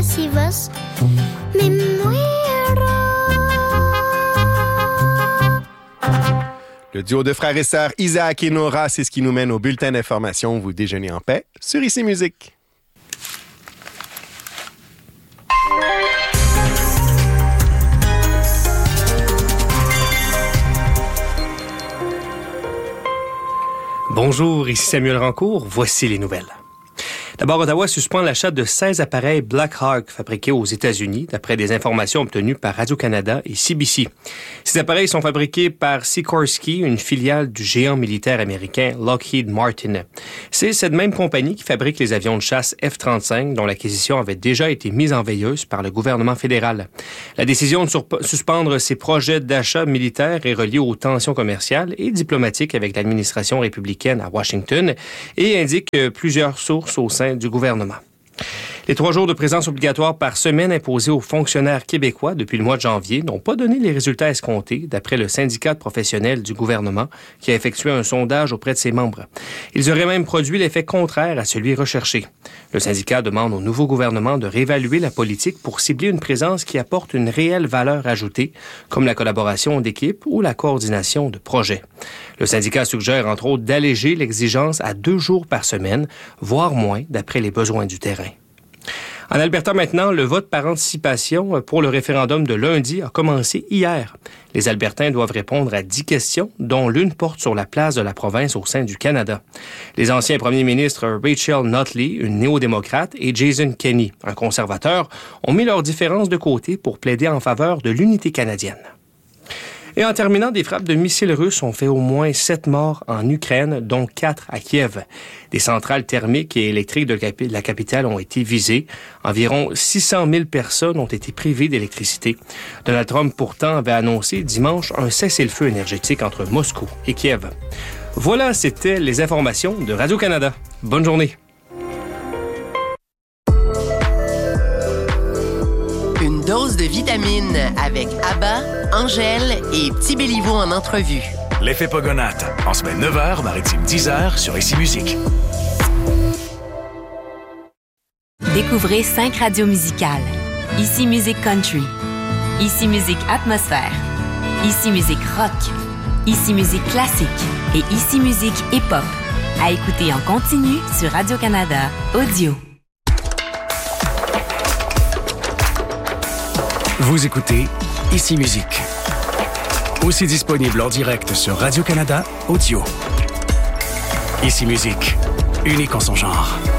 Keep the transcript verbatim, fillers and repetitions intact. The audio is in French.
masivas me muero. Le duo de frères et sœurs Isaac et Nora, c'est ce qui nous mène au bulletin d'information. Vous déjeunez en paix sur Ici Musique. Bonjour, ici Samuel Rancourt. Voici les nouvelles. D'abord, Ottawa suspend l'achat de seize appareils Black Hawk fabriqués aux États-Unis, d'après des informations obtenues par Radio-Canada et C B C. Ces appareils sont fabriqués par Sikorsky, une filiale du géant militaire américain Lockheed Martin. C'est cette même compagnie qui fabrique les avions de chasse F trente-cinq, dont l'acquisition avait déjà été mise en veilleuse par le gouvernement fédéral. La décision de surp- suspendre ces projets d'achat militaires est reliée aux tensions commerciales et diplomatiques avec l'administration républicaine à Washington et indique plusieurs sources au sein du gouvernement. Les trois jours de présence obligatoire par semaine imposés aux fonctionnaires québécois depuis le mois de janvier n'ont pas donné les résultats escomptés, d'après le syndicat de professionnels du gouvernement qui a effectué un sondage auprès de ses membres. Ils auraient même produit l'effet contraire à celui recherché. Le syndicat demande au nouveau gouvernement de réévaluer la politique pour cibler une présence qui apporte une réelle valeur ajoutée, comme la collaboration d'équipe ou la coordination de projets. Le syndicat suggère entre autres d'alléger l'exigence à deux jours par semaine, voire moins, d'après les besoins du terrain. En Alberta maintenant, le vote par anticipation pour le référendum de lundi a commencé hier. Les Albertains doivent répondre à dix questions, dont l'une porte sur la place de la province au sein du Canada. Les anciens premiers ministres Rachel Notley, une néo-démocrate, et Jason Kenney, un conservateur, ont mis leurs différences de côté pour plaider en faveur de l'unité canadienne. Et en terminant, des frappes de missiles russes ont fait au moins sept morts en Ukraine, dont quatre à Kiev. Des centrales thermiques et électriques de la capitale ont été visées. Environ six cent mille personnes ont été privées d'électricité. Donald Trump, pourtant, avait annoncé dimanche un cessez-le-feu énergétique entre Moscou et Kiev. Voilà, c'était les informations de Radio-Canada. Bonne journée. Une dose de vitamines avec Abba, Angèle et Petit Béliveau en entrevue. L'effet Pogonate, en semaine neuf heures, maritime dix heures sur Ici Musique. Découvrez cinq radios musicales. Ici Musique Country, Ici Musique Atmosphère, Ici Musique Rock, Ici Musique Classique et Ici Musique Hip-Hop. À écouter en continu sur Radio-Canada Audio. Vous écoutez Ici Musique. Aussi disponible en direct sur Radio-Canada Audio. Ici Musique, unique en son genre.